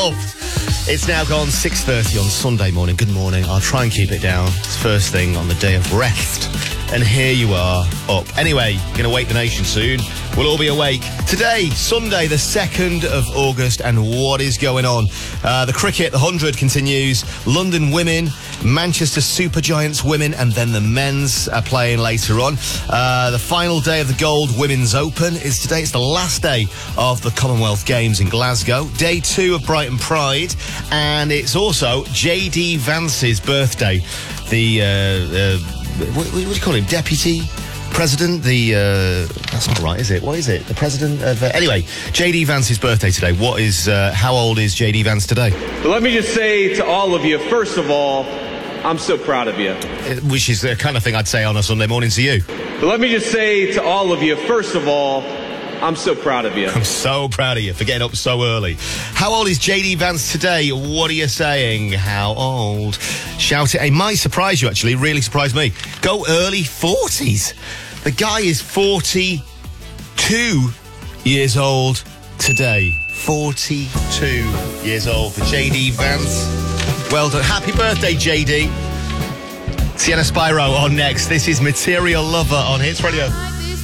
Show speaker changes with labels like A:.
A: up. It's now gone 6:30 on Sunday morning. Good morning. I'll try and keep it down. It's first thing on the day of rest. And here you are, up. Anyway, you're going to wake the nation soon. We'll all be awake. Today, Sunday, the 2nd of August, and what is going on? The cricket, the 100 continues. London women, Manchester Supergiants women, and then the men's are playing later on. The final day of the Gold Women's Open is today. It's the last day of the Commonwealth Games in Glasgow. Day 2 of Brighton Pride, and it's also J.D. Vance's birthday. What do you call him? Deputy President? That's not right, is it? What is it? The President of... anyway, J.D. Vance's birthday today. How old is J.D. Vance today?
B: But let me just say to all of you, first of all, I'm so proud of you.
A: Which is the kind of thing I'd say on a Sunday morning to you.
B: But let me just say to all of you, first of all, I'm so proud of you.
A: I'm so proud of you for getting up so early. How old is J.D. Vance today? What are you saying? How old? Shout it. It might surprise you, actually. Really surprised me. Go early 40s. The guy is 42 years old today. 42 years old for J.D. Vance. Well done. Happy birthday, J.D. Sienna Spyro on next. This is Material Lover on Hits Radio.